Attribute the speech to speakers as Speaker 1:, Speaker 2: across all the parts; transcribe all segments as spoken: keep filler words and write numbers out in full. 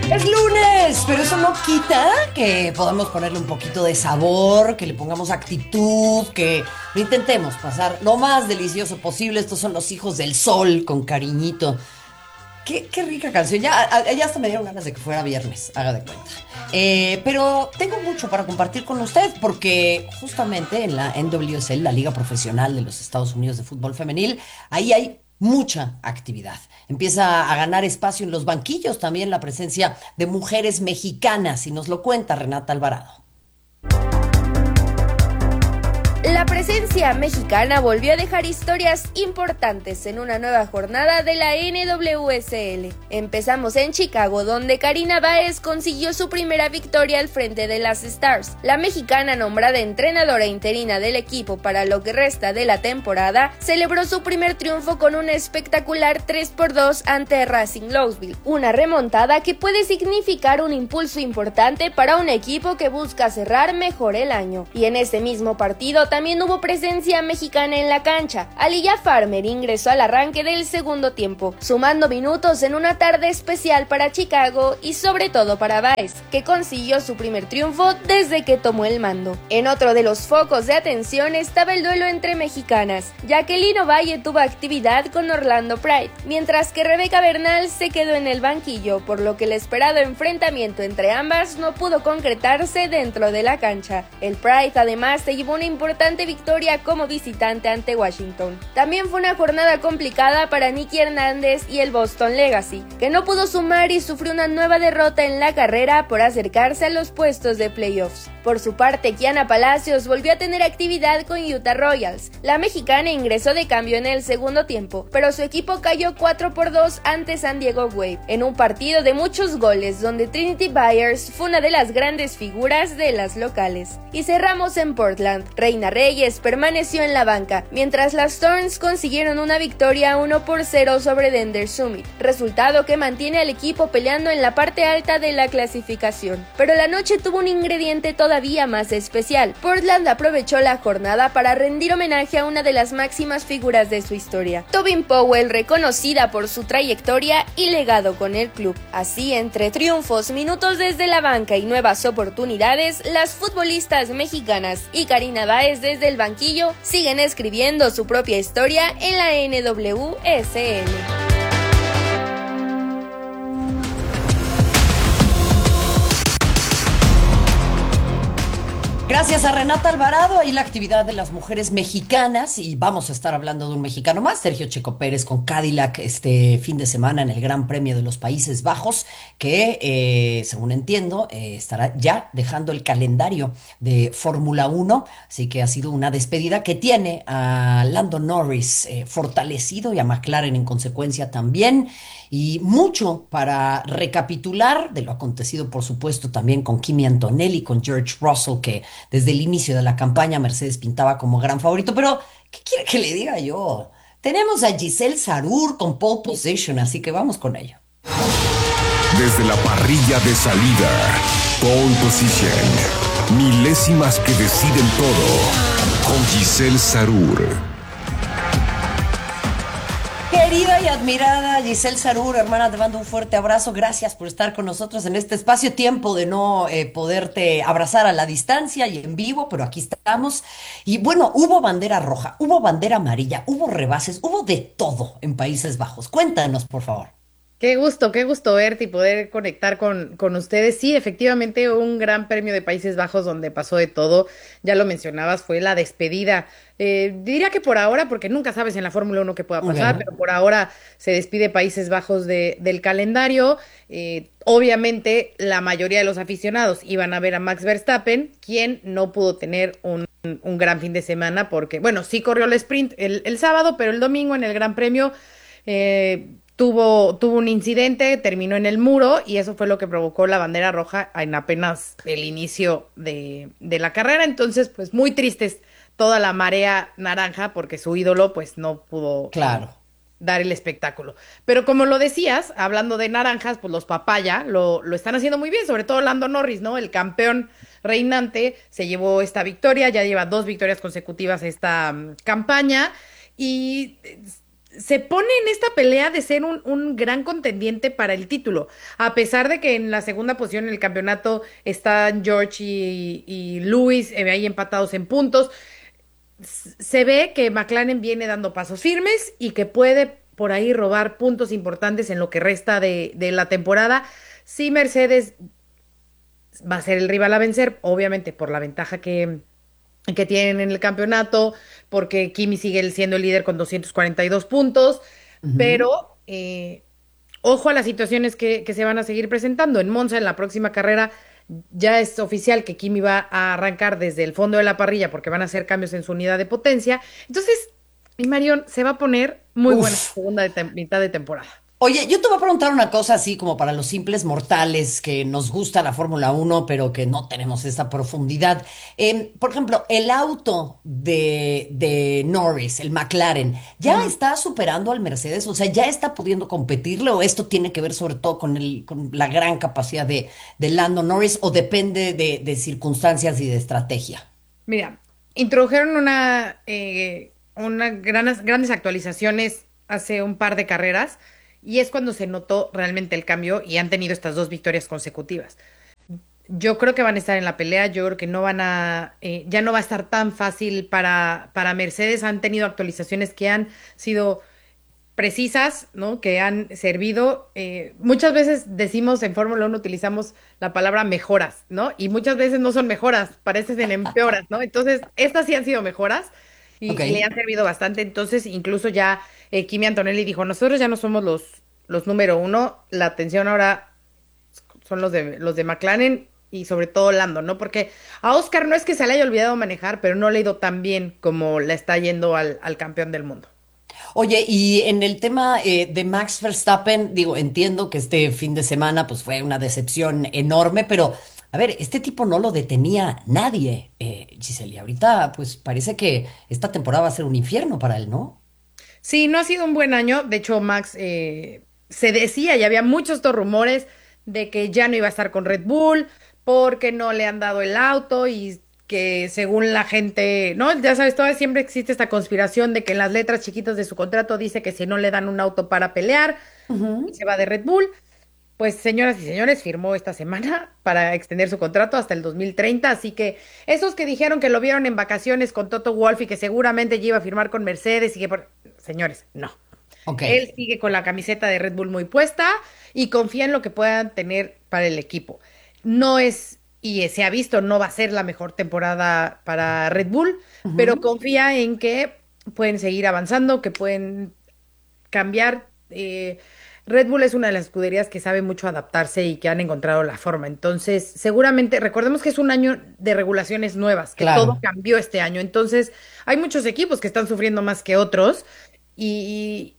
Speaker 1: Es lunes, pero eso no quita que podamos ponerle un poquito de sabor, que le pongamos actitud, que lo intentemos pasar lo más delicioso posible. Estos son los hijos del sol, con cariñito. Qué, qué rica canción. Ya, a- ya hasta me dieron ganas de que fuera viernes, haga de cuenta. Eh, pero tengo mucho para compartir con usted porque justamente en la N W S L, la Liga Profesional de los Estados Unidos de Fútbol Femenil, ahí hay mucha actividad. Empieza a ganar espacio en los banquillos también la presencia de mujeres mexicanas y nos lo cuenta Renata Alvarado.
Speaker 2: La presencia mexicana volvió a dejar historias importantes en una nueva jornada de la N W S L. Empezamos en Chicago, donde Karina Báez consiguió su primera victoria al frente de las Stars. La mexicana, nombrada entrenadora interina del equipo para lo que resta de la temporada, celebró su primer triunfo con un espectacular tres por dos ante Racing Louisville, una remontada que puede significar un impulso importante para un equipo que busca cerrar mejor el año. Y en ese mismo partido también hubo presencia mexicana en la cancha. Aliyah Farmer ingresó al arranque del segundo tiempo, sumando minutos en una tarde especial para Chicago y sobre todo para Báez, que consiguió su primer triunfo desde que tomó el mando. En otro de los focos de atención estaba el duelo entre mexicanas. Jacqueline Ovalle tuvo actividad con Orlando Pride, mientras que Rebeca Bernal se quedó en el banquillo, por lo que el esperado enfrentamiento entre ambas no pudo concretarse dentro de la cancha. El Pride además se llevó una importante victoria como visitante ante Washington. También fue una jornada complicada para Nikki Hernández y el Boston Legacy, que no pudo sumar y sufrió una nueva derrota en la carrera por acercarse a los puestos de playoffs. Por su parte, Kiana Palacios volvió a tener actividad con Utah Royals. La mexicana ingresó de cambio en el segundo tiempo, pero su equipo cayó cuatro por dos ante San Diego Wave, en un partido de muchos goles donde Trinity Byers fue una de las grandes figuras de las locales. Y cerramos en Portland. Reina Reyes permaneció en la banca, mientras las Thorns consiguieron una victoria uno por cero sobre Dender Summit, resultado que mantiene al equipo peleando en la parte alta de la clasificación. Pero la noche tuvo un ingrediente todavía más especial. Portland aprovechó la jornada para rendir homenaje a una de las máximas figuras de su historia, Tobin Powell, reconocida por su trayectoria y legado con el club. Así, entre triunfos, minutos desde la banca y nuevas oportunidades, las futbolistas mexicanas y Karina Báez desde el banquillo siguen escribiendo su propia historia en la N W S L.
Speaker 1: Gracias a Renata Alvarado, ahí la actividad de las mujeres mexicanas y vamos a estar hablando de un mexicano más, Sergio Checo Pérez con Cadillac este fin de semana en el Gran Premio de los Países Bajos, que eh, según entiendo eh, estará ya dejando el calendario de Fórmula Uno, así que ha sido una despedida que tiene a Lando Norris eh, fortalecido y a McLaren en consecuencia también. Y mucho para recapitular de lo acontecido, por supuesto, también con Kimi Antonelli, con George Russell, que desde el inicio de la campaña Mercedes pintaba como gran favorito. Pero, ¿qué quiere que le diga yo? Tenemos a Giselle Sarur con pole position, así que vamos con ello.
Speaker 3: Desde la parrilla de salida, pole position, milésimas que deciden todo, con Giselle Sarur.
Speaker 1: Querida y admirada Giselle Sarur, hermana, te mando un fuerte abrazo. Gracias por estar con nosotros en este espacio. Tiempo de no eh, poderte abrazar a la distancia y en vivo, pero aquí estamos. Y bueno, hubo bandera roja, hubo bandera amarilla, hubo rebases, hubo de todo en Países Bajos. Cuéntanos, por favor.
Speaker 4: Qué gusto, qué gusto verte y poder conectar con, con ustedes. Sí, efectivamente, un gran premio de Países Bajos donde pasó de todo. Ya lo mencionabas, fue la despedida. Eh, diría que por ahora, porque nunca sabes en la Fórmula Uno qué pueda pasar,
Speaker 1: Bueno,
Speaker 4: pero por ahora se despide Países Bajos de, del calendario. Eh, obviamente, la mayoría de los aficionados iban a ver a Max Verstappen, quien no pudo tener un, un gran fin de semana porque, bueno, sí corrió el sprint el, el sábado, pero el domingo en el Gran Premio eh, Tuvo, tuvo un incidente, terminó en el muro y eso fue lo que provocó la bandera roja en apenas el inicio de, de la carrera. Entonces, pues muy tristes toda la marea naranja porque su ídolo pues no pudo
Speaker 1: claro.
Speaker 4: dar el espectáculo. Pero como lo decías, hablando de naranjas, pues los papaya lo, lo están haciendo muy bien, sobre todo Lando Norris, ¿no? El campeón reinante se llevó esta victoria, ya lleva dos victorias consecutivas esta um, campaña y se pone en esta pelea de ser un, un gran contendiente para el título, a pesar de que en la segunda posición en el campeonato están George y, y Lewis eh, ahí empatados en puntos. S- Se ve que McLaren viene dando pasos firmes y que puede por ahí robar puntos importantes en lo que resta de, de la temporada. Sí, Mercedes va a ser el rival a vencer, obviamente por la ventaja que, que tienen en el campeonato, porque Kimi sigue siendo el líder con doscientos cuarenta y dos puntos,
Speaker 1: Ujú.
Speaker 4: pero eh, ojo a las situaciones que, que se van a seguir presentando. En Monza, en la próxima carrera, ya es oficial que Kimi va a arrancar desde el fondo de la parrilla porque van a hacer cambios en su unidad de potencia. Entonces, y Marión, se va a poner muy buena la
Speaker 1: Uf.
Speaker 4: segunda de tem- mitad de temporada.
Speaker 1: Oye, yo te voy a preguntar una cosa así como para los simples mortales que nos gusta la Fórmula Uno, pero que no tenemos esa profundidad. Em, por ejemplo, el auto de, de Norris, el McLaren, ¿ya
Speaker 4: Ujú.
Speaker 1: está superando al Mercedes? O sea, ¿ya está pudiendo competirle o esto tiene que ver sobre todo con el, con la gran capacidad de, de Lando Norris o depende de, de circunstancias y de estrategia?
Speaker 4: Mira, introdujeron una, eh, una granas- grandes actualizaciones hace un par de carreras y es cuando se notó realmente el cambio y han tenido estas dos victorias consecutivas. Yo creo que van a estar en la pelea, yo creo que no van a, eh, ya no va a estar tan fácil para, para Mercedes. Han tenido actualizaciones que han sido precisas, ¿no? Que han servido. Eh, muchas veces decimos en Fórmula Uno utilizamos la palabra mejoras, ¿no? Y muchas veces no son mejoras, parecen empeoras, ¿no? Entonces, estas sí han sido mejoras y,
Speaker 1: Ok.
Speaker 4: y le han servido bastante. Entonces, incluso ya eh, Kimi Antonelli dijo, nosotros ya no somos los, los número uno, la atención ahora son los de, los de McLaren y sobre todo Lando, ¿no? Porque a Oscar no es que se le haya olvidado manejar, pero no le ha ido tan bien como le está yendo al, al campeón del mundo.
Speaker 1: Oye, y en el tema eh, de Max Verstappen, digo, entiendo que este fin de semana pues fue una decepción enorme, pero a ver, este tipo no lo detenía nadie, eh, Giselle, y ahorita pues parece que esta temporada va a ser un infierno para él, ¿no?
Speaker 4: Sí, no ha sido un buen año. De hecho, Max eh, se decía y había muchos estos rumores de que ya no iba a estar con Red Bull porque no le han dado el auto y que según la gente, ¿no? Ya sabes, todavía siempre existe esta conspiración de que en las letras chiquitas de su contrato dice que si no le dan un auto para pelear,
Speaker 1: Ujú.
Speaker 4: se va de Red Bull. Pues señoras y señores, firmó esta semana para extender su contrato hasta el dos mil treinta, así que esos que dijeron que lo vieron en vacaciones con Toto Wolff y que seguramente ya iba a firmar con Mercedes y que por... Señores, no.
Speaker 1: Ok,
Speaker 4: Él sigue con la camiseta de Red Bull muy puesta y confía en lo que puedan tener para el equipo. No es, y se ha visto, no va a ser la mejor temporada para Red Bull, pero
Speaker 1: ujú,
Speaker 4: confía en que pueden seguir avanzando, que pueden cambiar. eh, Red Bull es una de las escuderías que sabe mucho adaptarse y que han encontrado la forma. Entonces, seguramente, recordemos que es un año de regulaciones nuevas, que todo
Speaker 1: claro.
Speaker 4: cambió este año. Entonces, hay muchos equipos que están sufriendo más que otros. Y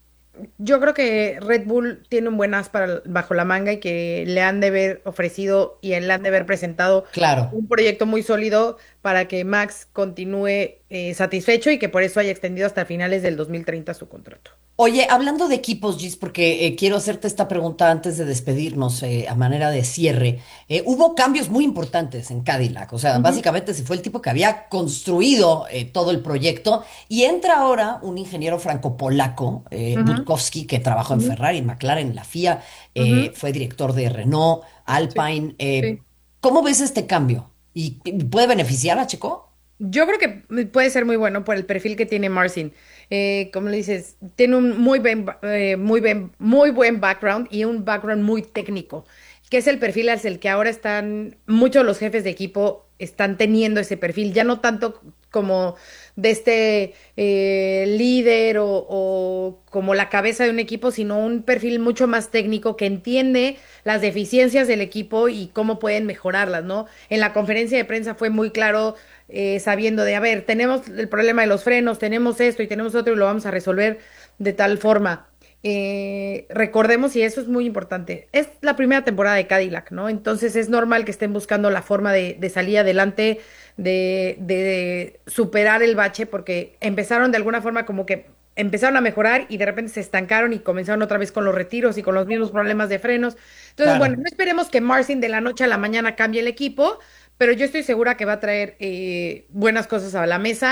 Speaker 4: yo creo que Red Bull tiene un buen as para, bajo la manga y que le han de haber ofrecido y le han de haber presentado
Speaker 1: Claro.
Speaker 4: un proyecto muy sólido para que Max continúe eh, satisfecho y que por eso haya extendido hasta finales del dos mil treinta su contrato.
Speaker 1: Oye, hablando de equipos, Gis, porque eh, quiero hacerte esta pregunta antes de despedirnos eh, a manera de cierre. Eh, hubo cambios muy importantes en Cadillac, o sea,
Speaker 4: Ujú,
Speaker 1: básicamente se fue el tipo que había construido eh, todo el proyecto y entra ahora un ingeniero franco-polaco, eh,
Speaker 4: ujú,
Speaker 1: Budkowski, que trabajó en
Speaker 4: ujú,
Speaker 1: Ferrari, en McLaren, en la F I A, eh,
Speaker 4: ujú.
Speaker 1: fue director de Renault,
Speaker 4: Sí,
Speaker 1: Alpine. Eh,
Speaker 4: sí.
Speaker 1: ¿cómo ves este cambio? ¿Y y puede beneficiar a Checo?
Speaker 4: Yo creo que puede ser muy bueno por el perfil que tiene Marcin. Eh, como le dices, tiene un muy buen, ba- eh, muy buen, muy buen background y un background muy técnico, que es el perfil hacia el que ahora están muchos de los jefes de equipo están teniendo ese perfil, ya no tanto como de este eh, líder o, o como la cabeza de un equipo, sino un perfil mucho más técnico que entiende las deficiencias del equipo y cómo pueden mejorarlas, ¿no? En la conferencia de prensa fue muy claro eh, sabiendo de, a ver, tenemos el problema de los frenos, tenemos esto y tenemos otro y lo vamos a resolver de tal forma. Eh, recordemos, y eso es muy importante, es la primera temporada de Cadillac, ¿no? Entonces es normal que estén buscando la forma de, de salir adelante, de, de superar el bache, porque empezaron de alguna forma como que empezaron a mejorar y de repente se estancaron y comenzaron otra vez con los retiros y con los mismos problemas de frenos. Entonces, bueno,
Speaker 1: Claro.
Speaker 4: no esperemos que Marcin de la noche a la mañana cambie el equipo, pero yo estoy segura que va a traer eh, buenas cosas a la mesa.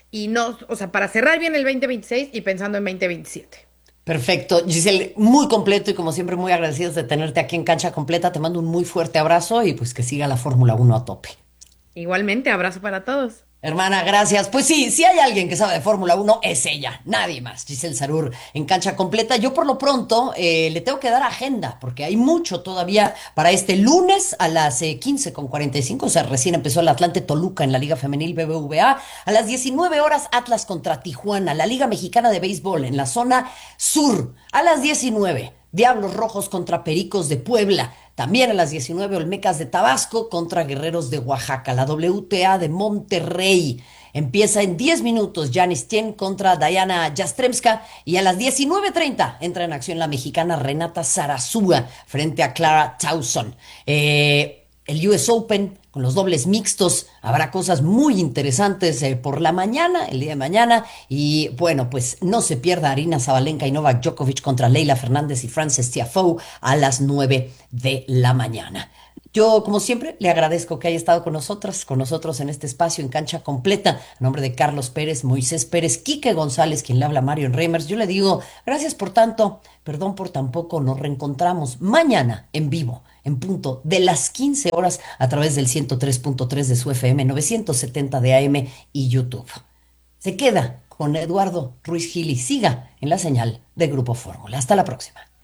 Speaker 4: y no, o sea, para cerrar bien el veinte veintiséis y pensando en veinte veintisiete.
Speaker 1: Perfecto, Giselle, muy completo y como siempre muy agradecidos de tenerte aquí en Cancha Completa. Te mando un muy fuerte abrazo y pues que siga la Fórmula Uno a tope.
Speaker 4: Igualmente, abrazo para todos.
Speaker 1: Hermana, gracias. Pues sí, si hay alguien que sabe de Fórmula Uno, es ella, nadie más. Giselle Sarur en Cancha Completa. Yo por lo pronto eh, le tengo que dar agenda, porque hay mucho todavía para este lunes a las eh, quince con cuarenta y cinco. O sea, recién empezó el Atlante Toluca en la Liga Femenil B B V A. A las diecinueve horas, Atlas contra Tijuana, la Liga Mexicana de Béisbol en la zona sur. A las diecinueve, Diablos Rojos contra Pericos de Puebla. También a las diecinueve, Olmecas de Tabasco contra Guerreros de Oaxaca. La W T A de Monterrey empieza en diez minutos. Janis Tien contra Diana Jastremska. Y a las diecinueve treinta entra en acción la mexicana Renata Zarazúa frente a Clara Towson. Eh, el U S Open con los dobles mixtos. Habrá cosas muy interesantes eh, por la mañana, el día de mañana. Y bueno, pues no se pierda Arina Sabalenka y Novak Djokovic contra Leila Fernández y Frances Tiafoe a las nueve de la mañana. Yo, como siempre, le agradezco que haya estado con nosotras, con nosotros en este espacio en Cancha Completa. A nombre de Carlos Pérez, Moisés Pérez, Quique González, quien le habla, Marion Reimers, yo le digo gracias por tanto, perdón por tan poco. Nos reencontramos mañana en vivo, en punto de las quince horas, a través del ciento tres punto tres de su F M, novecientos setenta de A M y YouTube. Se queda con Eduardo Ruiz Gil y siga en la señal de Grupo Fórmula. Hasta la próxima.